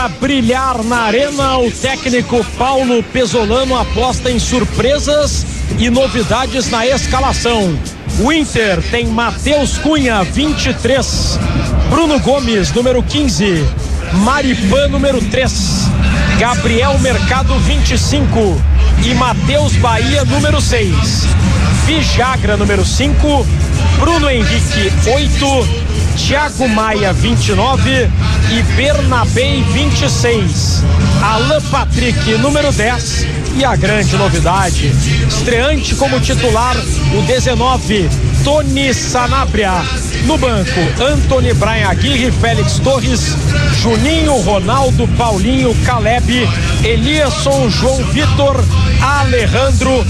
para brilhar na arena, o técnico Paulo Pesolano aposta em surpresas e novidades na escalação. O Inter tem Matheus Cunha, 23, Bruno Gomes, número 15, Maripan, número 3, Gabriel Mercado, 25 e Matheus Bahia, número 6, Vijagra, número 5, Bruno Henrique, 8, Thiago Maia, 29 e Bernabé, 26, Alan Patrick, número 10 e a grande novidade, estreante como titular, o 19, Tony Sanabria. No banco, Antony, Brian Aguirre, Félix Torres, Juninho, Ronaldo, Paulinho, Caleb, Eliasson, João Vitor, Alejandro,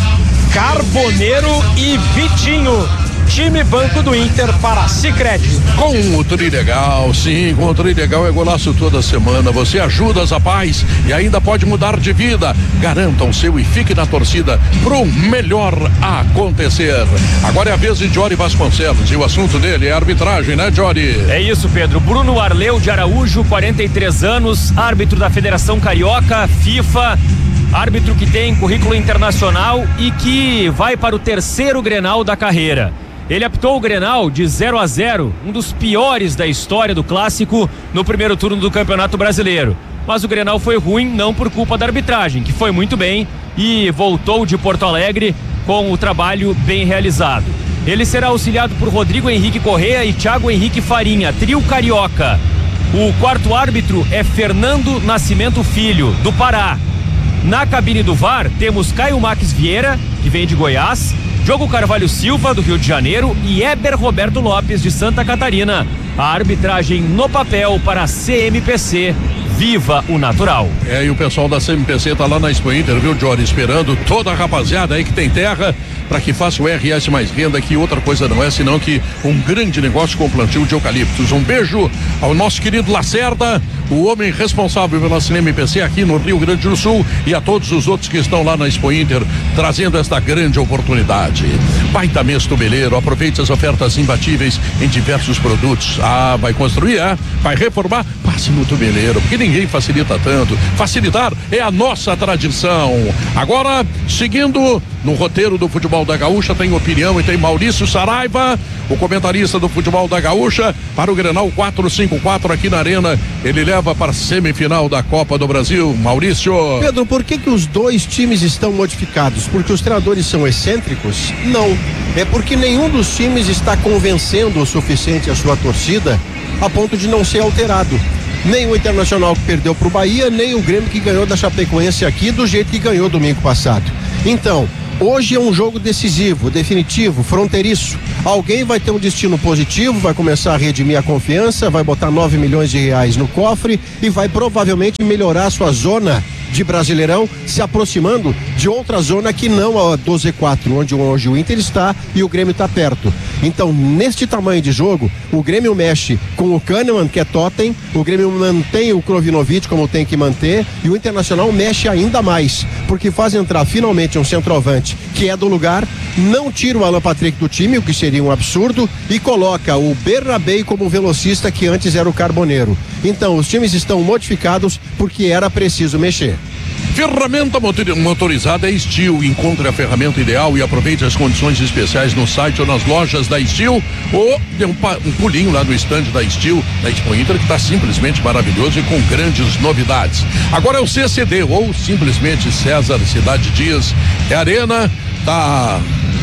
Carboneiro e Vitinho. Time banco do Inter para Sicredi. Com o Trilegal, sim, com o Trilegal é golaço toda semana. Você ajuda os rapazes e ainda pode mudar de vida. Garanta o seu e fique na torcida pro melhor acontecer. Agora é a vez de Jory Vasconcelos e o assunto dele é arbitragem, né, Jory? É isso, Pedro. Bruno Arleu de Araújo, 43 anos, árbitro da Federação Carioca, FIFA. Árbitro que tem currículo internacional e que vai para o terceiro Grenal da carreira. Ele apitou o Grenal de 0-0, um dos piores da história do clássico no primeiro turno do Campeonato Brasileiro. Mas o Grenal foi ruim não por culpa da arbitragem, que foi muito bem e voltou de Porto Alegre com o trabalho bem realizado. Ele será auxiliado por Rodrigo Henrique Correa e Thiago Henrique Farinha, trio carioca. O quarto árbitro é Fernando Nascimento Filho, do Pará. Na cabine do VAR temos Caio Max Vieira, que vem de Goiás, Diogo Carvalho Silva, do Rio de Janeiro, e Éber Roberto Lopes, de Santa Catarina. A arbitragem no papel para a CMPC. Viva o natural. E o pessoal da CMPC tá lá na Expo Inter, viu, Jory? Esperando toda a rapaziada aí que tem terra para que faça o RS mais renda, que outra coisa não é senão que um grande negócio com plantio de eucaliptos. Um beijo ao nosso querido Lacerda, o homem responsável pela CMPC aqui no Rio Grande do Sul, e a todos os outros que estão lá na Expo Inter trazendo esta grande oportunidade. Baita mês tubeleiro, aproveite as ofertas imbatíveis em diversos produtos. Ah, vai construir, vai reformar? Passe no tubeleiro, porque ninguém facilita tanto. Facilitar é a nossa tradição. Agora, seguindo no roteiro do Futebol da Gaúcha, tem opinião e tem Maurício Saraiva, o comentarista do Futebol da Gaúcha, para o Grenal 454 aqui na Arena. Ele leva para a semifinal da Copa do Brasil. Maurício. Pedro, por que os dois times estão modificados? Porque os treinadores são excêntricos? Não. É porque nenhum dos times está convencendo o suficiente a sua torcida a ponto de não ser alterado. Nem o Internacional que perdeu para o Bahia, nem o Grêmio que ganhou da Chapecoense aqui do jeito que ganhou domingo passado. Então, hoje é um jogo decisivo, definitivo, fronteiriço. Alguém vai ter um destino positivo, vai começar a redimir a confiança, vai botar 9 milhões de reais no cofre e vai provavelmente melhorar a sua zona de Brasileirão, se aproximando de outra zona que não a 12-4, onde hoje o Inter está e o Grêmio está perto. Então, neste tamanho de jogo, o Grêmio mexe com o Kahneman, que é totem, o Grêmio mantém o Krovinovic como tem que manter, e o Internacional mexe ainda mais, porque faz entrar finalmente um centroavante que é do lugar, não tira o Alan Patrick do time, o que seria um absurdo, e coloca o Bernabé como velocista que antes era o Carboneiro. Então, os times estão modificados porque era preciso mexer. Ferramenta motorizada é Steel. Encontre a ferramenta ideal e aproveite as condições especiais no site ou nas lojas da Steel, ou dê um pulinho lá no stand da Steel, da Expo Inter, que está simplesmente maravilhoso e com grandes novidades. Agora é o CCD, ou simplesmente César Cidade Dias. É Arena, tá...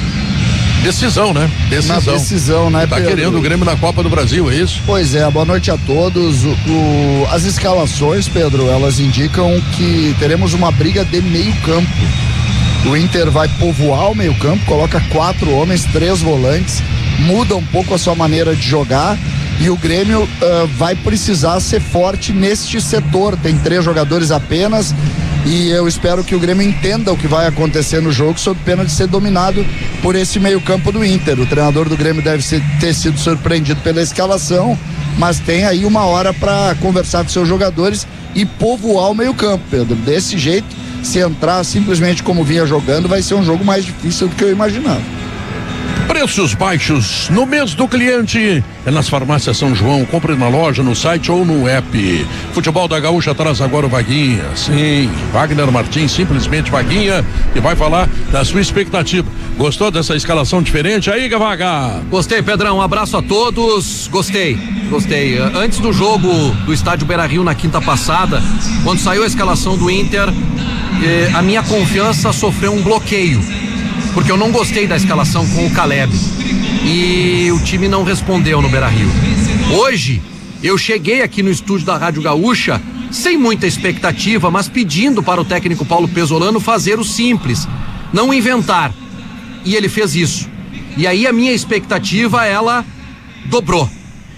Decisão, né? Decisão, né, Tá Pedro? querendo o Grêmio na Copa do Brasil, é isso? Pois é, boa noite a todos. As escalações, Pedro, elas indicam que teremos uma briga de meio campo. O Inter vai povoar o meio campo, coloca 4 homens, 3 volantes, muda um pouco a sua maneira de jogar, e o Grêmio vai precisar ser forte neste setor. Tem 3 jogadores apenas, e eu espero que o Grêmio entenda o que vai acontecer no jogo, sob pena de ser dominado por esse meio campo do Inter. O treinador do Grêmio deve ter sido surpreendido pela escalação, mas tem aí uma hora para conversar com seus jogadores e povoar o meio campo, Pedro. Desse jeito, se entrar simplesmente como vinha jogando, vai ser um jogo mais difícil do que eu imaginava. Preços baixos no mês do cliente é nas farmácias São João. Compre na loja, no site ou no app. Futebol da Gaúcha traz agora o Vaguinha. Sim, Wagner Martins, simplesmente Vaguinha, que vai falar da sua expectativa. Gostou dessa escalação diferente aí, Gavaga? Gostei, Pedrão. Um abraço a todos. Gostei. Antes do jogo do estádio Beira-Rio na quinta passada, quando saiu a escalação do Inter, a minha confiança sofreu um bloqueio, porque eu não gostei da escalação com o Caleb e o time não respondeu no Beira-Rio. Hoje eu cheguei aqui no estúdio da Rádio Gaúcha sem muita expectativa, mas pedindo para o técnico Paulo Pesolano fazer o simples, não inventar, e ele fez isso. E aí a minha expectativa, ela dobrou,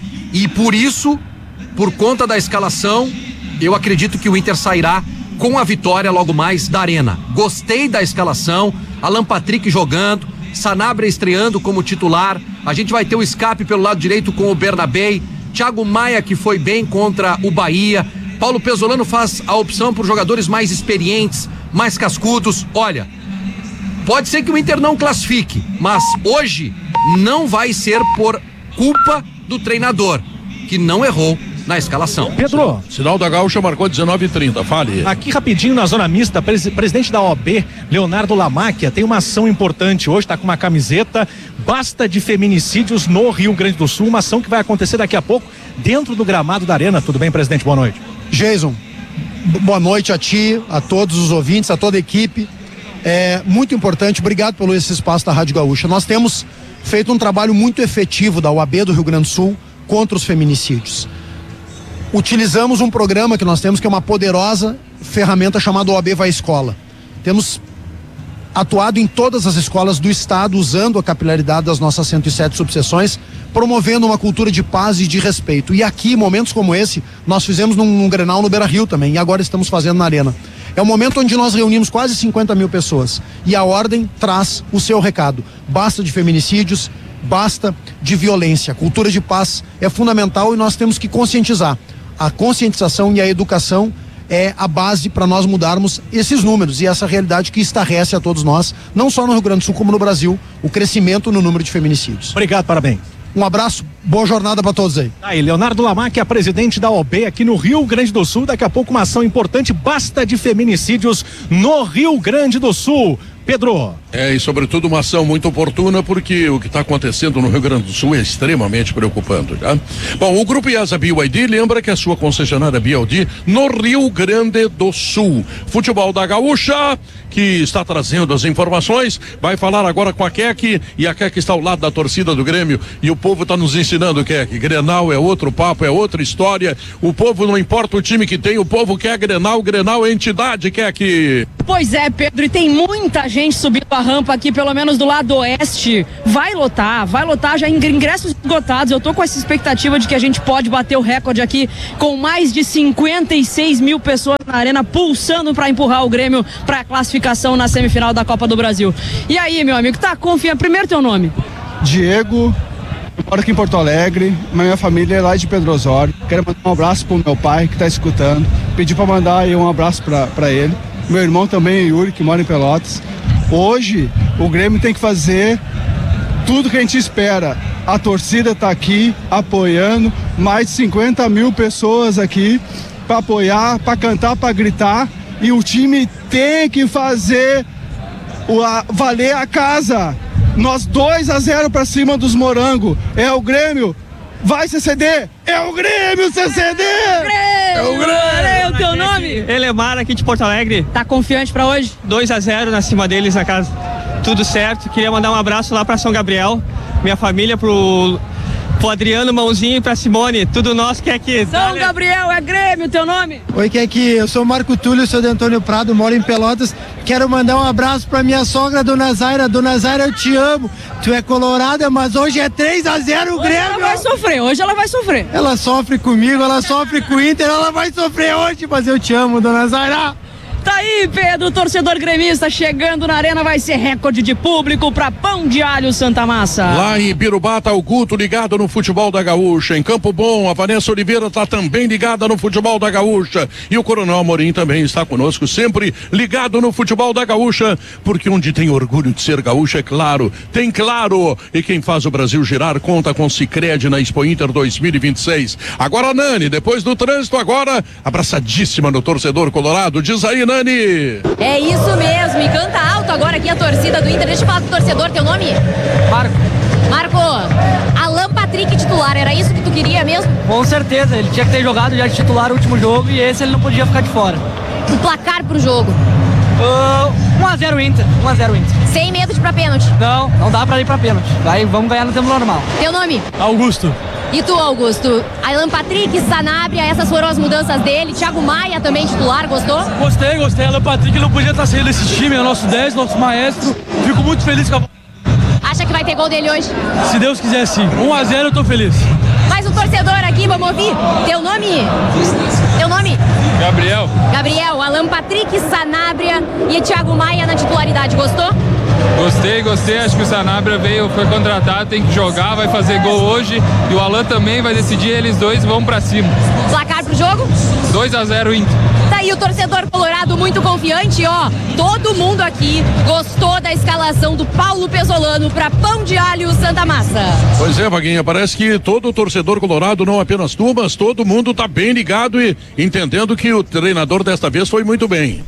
e por isso, por conta da escalação, eu acredito que o Inter sairá com a vitória logo mais da Arena. Gostei da escalação, Alan Patrick jogando, Sanabria estreando como titular, a gente vai ter o escape pelo lado direito com o Bernabei, Thiago Maia, que foi bem contra o Bahia, Paulo Pesolano faz a opção por jogadores mais experientes, mais cascudos. Olha, pode ser que o Inter não classifique, mas hoje não vai ser por culpa do treinador, que não errou na escalação. Pedro, Sinal da Gaúcha marcou 19h30, fale. aqui rapidinho na zona mista, presidente da OAB, Leonardo Lamáquia, tem uma ação importante hoje, tá com uma camiseta, basta de feminicídios no Rio Grande do Sul, uma ação que vai acontecer daqui a pouco dentro do gramado da Arena. Tudo bem, presidente? Boa noite. Jason, boa noite a ti, a todos os ouvintes, a toda a equipe. É muito importante, obrigado pelo esse espaço da Rádio Gaúcha. Nós temos feito um trabalho muito efetivo da OAB do Rio Grande do Sul contra os feminicídios. Utilizamos um programa que nós temos, que é uma poderosa ferramenta chamada OAB Vai Escola. Temos atuado em todas as escolas do estado, usando a capilaridade das nossas 107 subseções, promovendo uma cultura de paz e de respeito. E aqui, momentos como esse, nós fizemos num Grenal no Beira-Rio também, e agora estamos fazendo na Arena. É um momento onde nós reunimos quase 50 mil pessoas, e a ordem traz o seu recado. Basta de feminicídios, basta de violência. Cultura de paz é fundamental e nós temos que conscientizar. A conscientização e a educação é a base para nós mudarmos esses números e essa realidade que estarrece a todos nós, não só no Rio Grande do Sul como no Brasil, o crescimento no número de feminicídios. Obrigado, parabéns. Um abraço, boa jornada para todos aí. Aí, Leonardo Lamáquia, presidente da OAB aqui no Rio Grande do Sul. Daqui a pouco uma ação importante, basta de feminicídios no Rio Grande do Sul. Pedro. E sobretudo uma ação muito oportuna, porque o que está acontecendo no Rio Grande do Sul é extremamente preocupante, tá? Bom, o Grupo IASA BYD lembra que a sua concessionária BYD no Rio Grande do Sul. Futebol da Gaúcha, que está trazendo as informações, vai falar agora com a Keke, e a Keke está ao lado da torcida do Grêmio, e o povo está nos ensinando, Keke, Grenal é outro papo, é outra história, o povo não importa o time que tem, o povo quer Grenal, Grenal é entidade, Keke. Pois é, Pedro, e tem muita gente subindo a rampa aqui, pelo menos do lado oeste. Vai lotar, já ingressos esgotados. Eu tô com essa expectativa de que a gente pode bater o recorde aqui com mais de 56 mil pessoas na arena pulsando para empurrar o Grêmio para a classificação na semifinal da Copa do Brasil. E aí, meu amigo, tá confiando? Primeiro teu nome? Diego, eu moro aqui em Porto Alegre, minha família é lá de Pedro Osório. Quero mandar um abraço pro meu pai que tá escutando, pedir para mandar aí um abraço para ele. Meu irmão também, Yuri, que mora em Pelotas. Hoje, o Grêmio tem que fazer tudo que a gente espera. A torcida tá aqui apoiando, mais de 50 mil pessoas aqui para apoiar, para cantar, para gritar. E o time tem que fazer valer a casa. Nós 2-0 para cima dos Morango. É o Grêmio. Vai CCD! É o Grêmio, CCD! É o Grêmio! É o teu nome? Elemar, aqui de Porto Alegre. Tá confiante pra hoje? 2-0 na cima deles na casa. Tudo certo. Queria mandar um abraço lá pra São Gabriel, minha família, pro Adriano, Mãozinho e pra Simone. Tudo nosso que é aqui. São Gabriel, é Grêmio, teu nome? Oi, que é aqui. Eu sou o Marco Túlio, sou de Antônio Prado, moro em Pelotas. Quero mandar um abraço pra minha sogra, Dona Zaira. Dona Zaira, eu te amo. Tu é colorada, mas hoje é 3-0 o Grêmio. Ela vai sofrer, hoje ela vai sofrer. Ela sofre comigo, ela sofre com o Inter, ela vai sofrer hoje, mas eu te amo, Dona Zaira. Tá aí, Pedro, torcedor gremista chegando na arena, vai ser recorde de público pra Pão de Alho Santa Massa. Lá em Birubá tá o Guto ligado no futebol da Gaúcha. Em Campo Bom, a Vanessa Oliveira tá também ligada no futebol da Gaúcha. E o Coronel Amorim também está conosco, sempre ligado no futebol da Gaúcha, porque onde tem orgulho de ser gaúcho, é claro, tem Claro. E quem faz o Brasil girar conta com Sicredi na Expo Inter 2026. Agora, Nani, depois do trânsito, agora abraçadíssima no torcedor colorado. Diz aí, Nani. É isso mesmo, e canta alto agora aqui a torcida do Inter. Deixa eu falar pro torcedor, teu nome? Marco, Alan Patrick titular, era isso que tu queria mesmo? Com certeza, ele tinha que ter jogado já de titular o último jogo e esse ele não podia ficar de fora. O placar pro jogo? 1-0 Inter, 1-0 Inter. Sem medo de ir pra pênalti? Não dá pra ir pra pênalti. Vamos ganhar no tempo normal. Teu nome? Augusto. E tu, Augusto? Alan Patrick, Sanabria, essas foram as mudanças dele. Thiago Maia também titular, gostou? Gostei. Alan Patrick não podia estar saindo desse time, é nosso 10, nosso maestro. Fico muito feliz com a... Acha que vai ter gol dele hoje? Se Deus quiser, sim. 1-0 eu tô feliz. Mais um torcedor aqui, vamos ouvir. Teu nome? Gabriel, Alan Patrick, Sanabria e Thiago Maia na titularidade, gostou? Gostei, acho que o Sanabria foi contratado, tem que jogar, vai fazer gol hoje e o Alan também vai decidir, eles dois vão pra cima. Placar pro jogo? 2-0 Inter. Tá aí o torcedor colorado muito confiante, ó. Todo mundo aqui gostou da escalação do Paulo Pesolano pra Pão de Alho Santa Massa. Pois é, Vaguinha, parece que todo o torcedor colorado, não apenas tu, mas todo mundo tá bem ligado e entendendo que o treinador desta vez foi muito bem.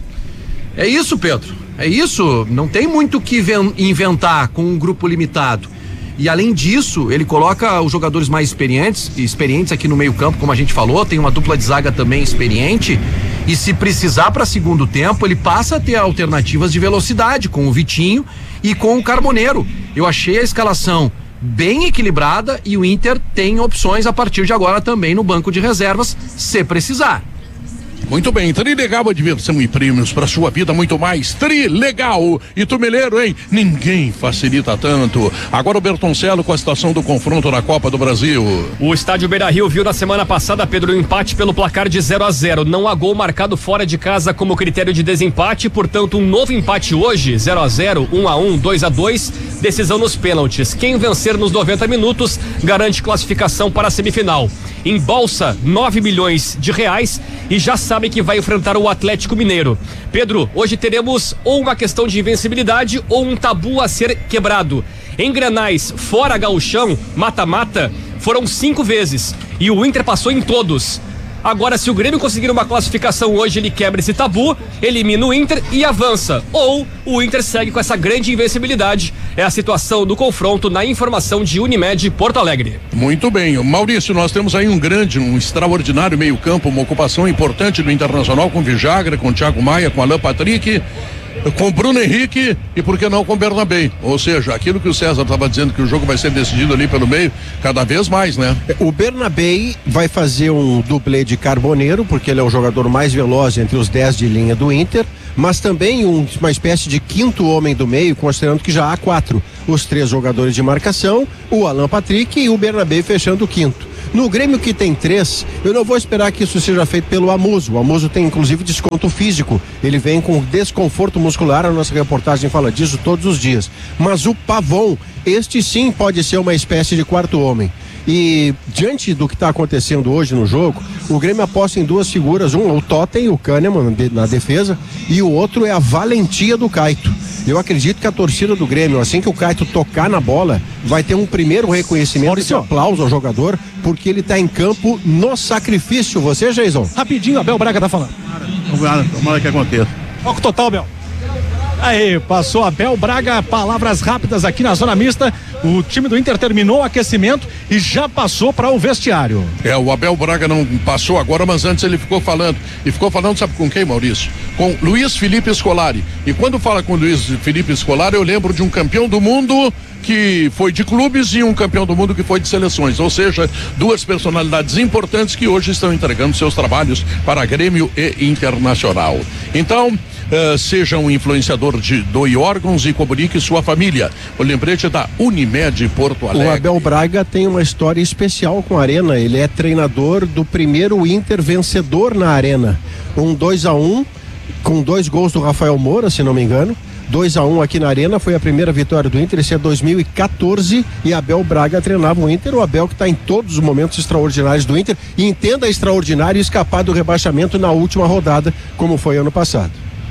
É isso, Pedro. É isso. Não tem muito o que inventar com um grupo limitado. E além disso, ele coloca os jogadores mais experientes aqui no meio-campo, como a gente falou, tem uma dupla de zaga também experiente. E se precisar para segundo tempo, ele passa a ter alternativas de velocidade com o Vitinho e com o Carboneiro. Eu achei a escalação bem equilibrada e o Inter tem opções a partir de agora também no banco de reservas, se precisar. Muito bem, Trilegal, a diversão e prêmios para sua vida, muito mais. Trilegal. E Tumeleiro, hein? Ninguém facilita tanto. Agora o Bertoncello com a situação do confronto na Copa do Brasil. O estádio Beira-Rio viu na semana passada, Pedro, um empate pelo placar de 0-0. Não há gol marcado fora de casa como critério de desempate, portanto, um novo empate hoje, 0-0, 1-1, 2-2, decisão nos pênaltis. Quem vencer nos 90 minutos garante classificação para a semifinal. Embolsa 9 milhões de reais e já sabe que vai enfrentar o Atlético Mineiro. Pedro, hoje teremos ou uma questão de invencibilidade ou um tabu a ser quebrado. Em Grenais, fora Gauchão, mata-mata, foram 5 vezes e o Inter passou em todos. Agora, se o Grêmio conseguir uma classificação hoje, ele quebra esse tabu, elimina o Inter e avança. Ou o Inter segue com essa grande invencibilidade. É a situação do confronto na informação de Unimed Porto Alegre. Muito bem. Maurício, nós temos aí um extraordinário meio-campo, uma ocupação importante do Internacional com Vijagra, com Thiago Maia, com Alan Patrick, com Bruno Henrique e por que não com Bernabé, ou seja, aquilo que o César estava dizendo que o jogo vai ser decidido ali pelo meio, cada vez mais, né? O Bernabé vai fazer um dublê de Carboneiro, porque ele é o jogador mais veloz entre os 10 de linha do Inter, mas também uma espécie de quinto homem do meio, considerando que já há 4, os 3 jogadores de marcação, o Alan Patrick e o Bernabé fechando o quinto. No Grêmio, que tem 3, eu não vou esperar que isso seja feito pelo Amuso. O Amuso tem inclusive desconto físico, ele vem com desconforto muscular, a nossa reportagem fala disso todos os dias. Mas o Pavon, este sim pode ser uma espécie de quarto homem. E diante do que está acontecendo hoje no jogo, o Grêmio aposta em 2 figuras, um é o Totem, o Kahneman na defesa, e o outro é a valentia do Caito. Eu acredito que a torcida do Grêmio, assim que o Caito tocar na bola, vai ter um primeiro reconhecimento e aplauso ao jogador, porque ele está em campo no sacrifício. Você, Jason? Rapidinho, Abel Braga tá falando. Tomara que aconteça. Foco total, Abel. Aí, passou Abel Braga, palavras rápidas aqui na zona mista. O time do Inter terminou o aquecimento e já passou para o vestiário. O Abel Braga não passou agora, mas antes ele ficou falando. E ficou falando, sabe com quem, Maurício? Com Luiz Felipe Scolari. E quando fala com Luiz Felipe Scolari, eu lembro de um campeão do mundo que foi de clubes e um campeão do mundo que foi de seleções, ou seja, 2 personalidades importantes que hoje estão entregando seus trabalhos para Grêmio e Internacional. Então, seja um influenciador do órgãos e comunique sua família. O lembrete da Unimed Porto Alegre. O Abel Braga tem uma história especial com a Arena. Ele é treinador do primeiro Inter vencedor na Arena. 2-1 com 2 gols do Rafael Moura, se não me engano. 2-1 aqui na Arena, foi a primeira vitória do Inter, esse é 2014, e Abel Braga treinava o Inter, o Abel que está em todos os momentos extraordinários do Inter, e entenda extraordinário escapar do rebaixamento na última rodada, como foi ano passado.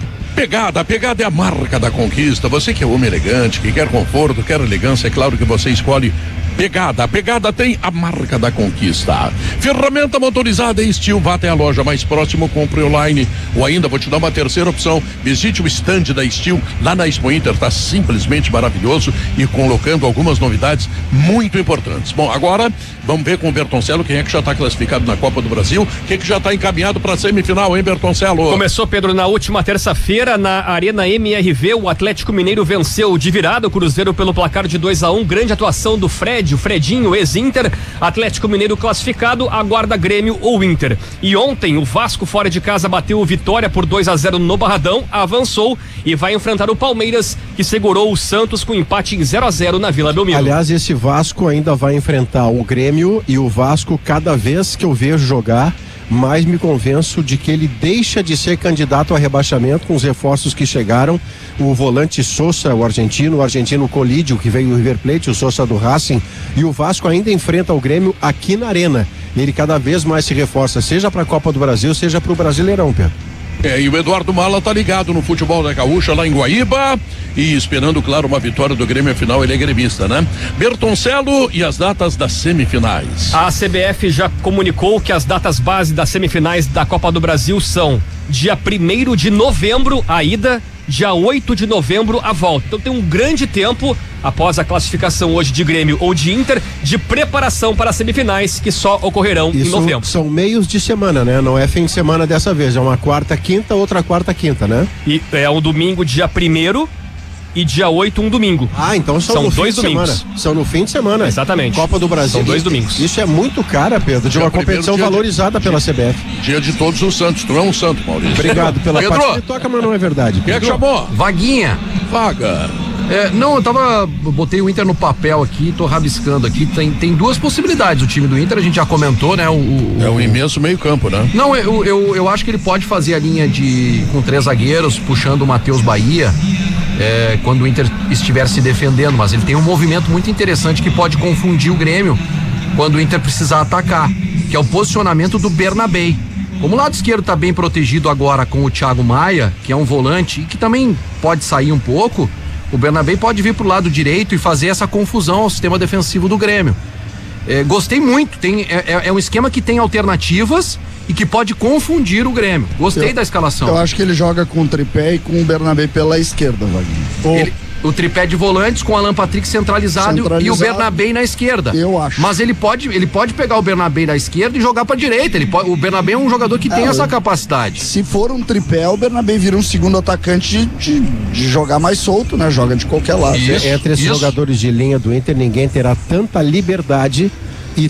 Pegada é a marca da conquista. Você que é homem elegante, que quer conforto, quer elegância, é claro que você escolhe Pegada. A Pegada tem a marca da conquista. Ferramenta motorizada em Steel. Vá até a loja mais próxima, compre online. Ou ainda, vou te dar uma terceira opção. Visite o stand da Steel lá na Expo Inter. Está simplesmente maravilhoso e colocando algumas novidades muito importantes. Bom, agora vamos ver com o Bertoncello quem é que já está classificado na Copa do Brasil. Quem é que já está encaminhado para a semifinal, hein, Bertoncello? Começou, Pedro, na última terça-feira na Arena MRV. O Atlético Mineiro venceu de virada o Cruzeiro pelo placar de 2-1. Grande atuação do Fred, o Fredinho, ex-Inter. Atlético Mineiro classificado, aguarda Grêmio ou Inter. E ontem o Vasco fora de casa bateu o Vitória por 2-0 no Barradão, avançou e vai enfrentar o Palmeiras, que segurou o Santos com empate em 0-0 na Vila Belmiro. Aliás, esse Vasco ainda vai enfrentar o Grêmio, e o Vasco, cada vez que eu vejo jogar, mais me convenço de que ele deixa de ser candidato a rebaixamento com os reforços que chegaram. O volante Sousa, o argentino Colídio, que veio do River Plate, o Sousa do Racing, e o Vasco ainda enfrenta o Grêmio aqui na Arena. Ele cada vez mais se reforça, seja para a Copa do Brasil, seja para o Brasileirão, Pedro. E o Eduardo Mala tá ligado no futebol da Gaúcha lá em Guaíba e esperando, claro, uma vitória do Grêmio, afinal ele é gremista, né? Bertoncello e as datas das semifinais. A CBF já comunicou que as datas base das semifinais da Copa do Brasil são dia 1º de novembro a ida, dia 8 de novembro a volta. Então tem um grande tempo após a classificação hoje de Grêmio ou de Inter, de preparação para as semifinais que só ocorrerão em novembro. São meios de semana, né? Não é fim de semana dessa vez, é uma quarta, quinta, outra quarta, quinta, né? E é um domingo dia 1º e dia 8 um domingo. Ah, então são dois domingos. São no fim de semana. Exatamente. Copa do Brasil. São 2 domingos. Isso é muito cara, Pedro, de uma competição valorizada pela CBF. Dia de Todos os Santos. Tu é um santo, Maurício. Obrigado pela parte que toca, mas não é verdade. Quem é que chamou? Vaguinha. Vaga. Não, botei o Inter no papel aqui, tô rabiscando aqui, tem 2 possibilidades o time do Inter, a gente já comentou, né? É um imenso meio campo, né? Não, eu acho que ele pode fazer a linha com 3 zagueiros, puxando o Matheus Bahia, quando o Inter estiver se defendendo, mas ele tem um movimento muito interessante que pode confundir o Grêmio quando o Inter precisar atacar, que é o posicionamento do Bernabé. Como o lado esquerdo tá bem protegido agora com o Thiago Maia, que é um volante e que também pode sair um pouco, o Bernabé pode vir pro lado direito e fazer essa confusão ao sistema defensivo do Grêmio. Gostei muito, é um esquema que tem alternativas e que pode confundir o Grêmio. Gostei da escalação. Eu acho que ele joga com o tripé e com o Bernabé pela esquerda, Wagner. O tripé de volantes com o Alan Patrick centralizado e o Bernabé na esquerda. Eu acho. Mas ele pode pegar o Bernabé da esquerda e jogar pra direita. O Bernabé é um jogador que tem essa capacidade. Se for um tripé, o Bernabé vira um segundo atacante de jogar mais solto, né? Joga de qualquer lado. Entre esses jogadores de linha do Inter, ninguém terá tanta liberdade e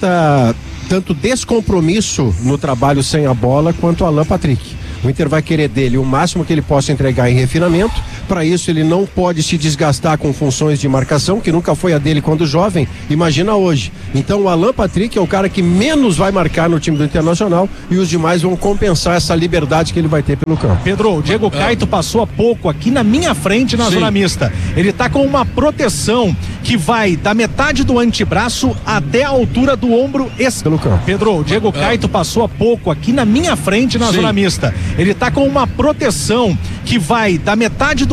tanto descompromisso no trabalho sem a bola quanto o Alan Patrick. O Inter vai querer dele o máximo que ele possa entregar em refinamento. Para isso ele não pode se desgastar com funções de marcação, que nunca foi a dele quando jovem, imagina hoje. Então o Alan Patrick é o cara que menos vai marcar no time do Internacional e os demais vão compensar essa liberdade que ele vai ter pelo campo. Pedro, o Diego Caito passou há pouco aqui na minha frente na zona mista. Ele tá com uma proteção que vai da metade do antebraço até a altura do ombro esquerdo. Pedro, o Diego Caito passou há pouco aqui na minha frente na zona mista. Ele tá com uma proteção que vai da metade do